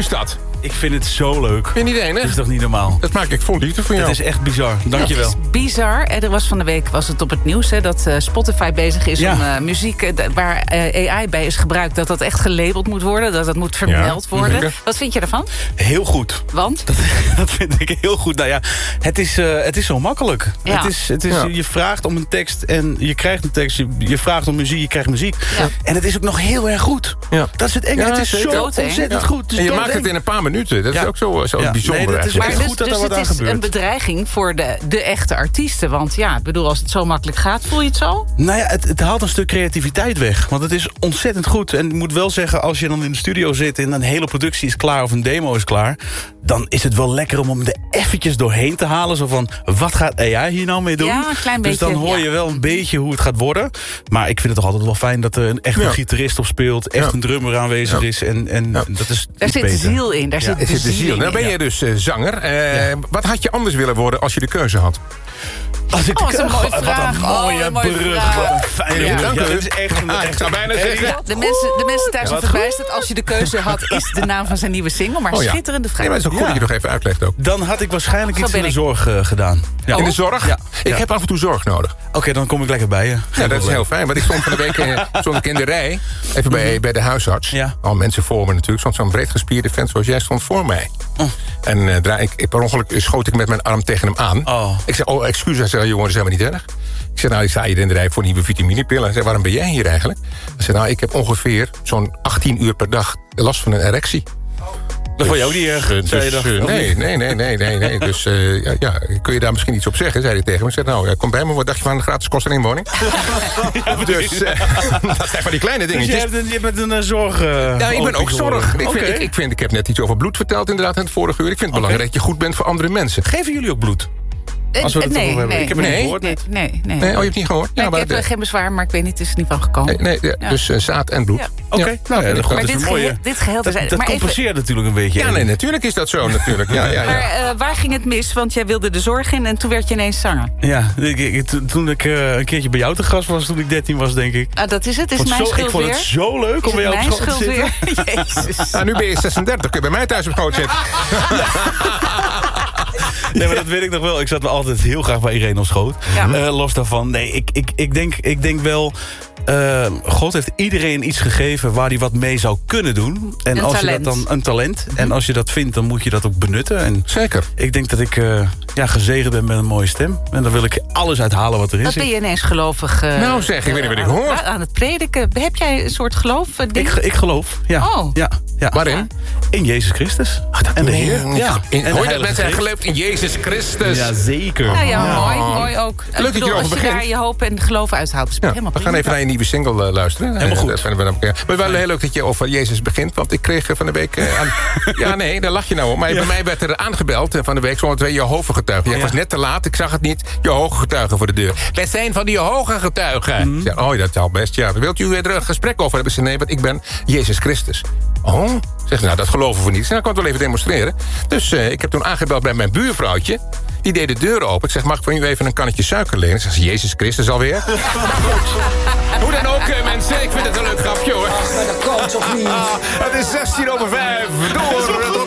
is dat? Ik vind het zo leuk. Vind je niet enig? Dat is toch niet normaal? Dat maak ik vol liefde van jou. Het is echt bizar. Dankjewel. Het is bizar. Er was van de week het op het nieuws dat Spotify bezig is om muziek waar AI bij is gebruikt, dat echt gelabeld moet worden, dat moet vermeld worden. Zeker. Wat vind je daarvan? Heel goed. Want? Dat vind ik heel goed. Nou ja, het is zo makkelijk. Ja. Je vraagt om een tekst en je krijgt een tekst. Je vraagt om muziek, je krijgt muziek. Ja. En het is ook nog heel erg goed. Ja. Dat is het enge. Ja, het is zeker. zo ontzettend goed. Dus En je maakt het in een paar minuten. Dat is ook zo bijzonder. Nee, dat is Maar echt goed dat er wat aan het is gebeurt. een bedreiging voor de echte artiesten. Want ja, ik bedoel, als het zo makkelijk gaat, voel je het zo? Nou ja, het haalt een stuk creativiteit weg. Want het is ontzettend goed. En ik moet wel zeggen, als je dan in de studio zit en een hele productie is klaar of een demo is klaar, dan is het wel lekker om hem er eventjes doorheen te halen. Zo van, wat gaat AI hier nou mee doen? Ja, een klein dus beetje, dan hoor je wel een beetje hoe het gaat worden. Maar ik vind het toch altijd wel fijn dat er een echte gitarist op speelt. Echt een drummer aanwezig is. En dat is Daar zit de ziel in. Daar zit de ziel in. Nou ben je dus zanger. Wat had je anders willen worden als je de keuze had? Als ik dat is een mooie wat vraag. een mooie brug. Wat een fijne Ja. brug. Dank u. Dit is echt een... Ik zou bijna zeggen. Ja, de mensen thuis zijn verbijsterd. Als je de keuze had, is de naam van zijn nieuwe single. Maar schitterende vraag. Nee, maar het is ook goed dat je nog even uitlegt ook. Dan had ik waarschijnlijk Zo iets ben in de ik. zorg gedaan. Ja. In de zorg? Ja. Ik heb af en toe zorg nodig. Oké, dan kom ik lekker bij je. Ja, dat is heel fijn. Want ik stond van de week stond ik in de rij. Even bij de huisarts. Ja. Al mensen voor me natuurlijk. Stond zo'n breedgespierde vent zoals jij stond voor mij. En per ongeluk schoot ik met mijn arm tegen hem aan. Oh. Ik zei, excuus. Hij zei, jongen, dat is helemaal niet erg. Ik zei, nou, ik sta hier in de rij voor nieuwe vitaminepillen. Hij zei, waarom ben jij hier eigenlijk? Hij zei, nou, ik heb ongeveer zo'n 18 uur per dag last van een erectie. Dat vond je ook niet erg, zei je dat? Nee. Dus kun je daar misschien iets op zeggen, zei hij tegen me. Ik zei, nou, kom bij me, wat dacht je van een gratis kost en inwoning? Dus dat zijn van die kleine Dus dingetjes. je bent een zorg... Ja, ik ben ook zorg. Oké. Ik heb net iets over bloed verteld inderdaad in het vorige uur. Ik vind het belangrijk dat je goed bent voor andere mensen. Geven jullie ook bloed? Als we het erover hebben. Ik heb het niet gehoord. Nee. Nee, je hebt het niet gehoord? Ja, ik heb geen bezwaar, maar ik weet niet, het is er niet van gekomen. Dus zaad en bloed. Ja. Oké, nou ja, dat Maar is een mooie... dit geheel Dat maar compenseert natuurlijk een beetje. Ja, nee, natuurlijk is dat zo. Natuurlijk. Ja. Maar waar ging het mis? Want jij wilde de zorg in en toen werd je ineens zanger. Ja, toen ik een keertje bij jou te gast was, toen ik 13 was, denk ik. Ah, dat is het, is mijn schuld weer. Ik vond het zo leuk om bij jou op schoot te zitten. Jezus. Nou, nu ben je 36, kun je bij mij thuis op schoot zitten. Nee, maar dat weet ik nog wel. Ik zat me altijd heel graag bij Irene op schoot. Ja. Los daarvan. Nee, ik denk wel... God heeft iedereen iets gegeven waar hij wat mee zou kunnen doen. En Een als talent. je dat dan een talent. En als je dat vindt, dan moet je dat ook benutten. En Zeker. ik denk dat ik gezegend ben met een mooie stem. En dan wil ik alles uithalen wat er is. Wat ben je ineens gelovig? Nou zeg, ik weet niet wat ik hoor. Aan het prediken. Heb jij een soort geloof? Ik geloof, ja. Oh. Ja. Waarin? In Jezus Christus. En de Heer. Ja. En de Hoor je dat Heilige mensen zijn Geest. geloofd in Jezus Christus? Ja, zeker. Nou ja, mooi ook. Leuk dat je erover als je begint. daar je hoop en geloof uithaalt, is Ja, helemaal we gaan prima. even naar je nieuwe single luisteren. Helemaal goed. Dat vinden we dan, maar wel heel leuk dat je over Jezus begint. Want ik kreeg van de week... ja, nee, daar lach je nou om. Maar bij mij werd er aangebeld van de week. Zo'n 2 Jehovah-getuigen. Jij was net te laat, ik zag het niet. Jehovah-getuigen voor de deur. Wij zijn van die Jehovah-getuigen. Ik zei, dat zal best, ja. Wilt u er een gesprek over hebben? Ze nee, want ik ben Jezus Christus. Oh, zeg nou, dat geloven we niet. Nou, ik kan het wel even demonstreren. Dus ik heb toen aangebeld bij mijn buurvrouwtje. Die deed de deur open. Ik zeg, mag ik van u even een kannetje suiker lenen? Ik zeg, Jezus Christus alweer? Hoe dan ook, mensen. Ik vind het een leuk grapje, hoor. Het is 16:05. Door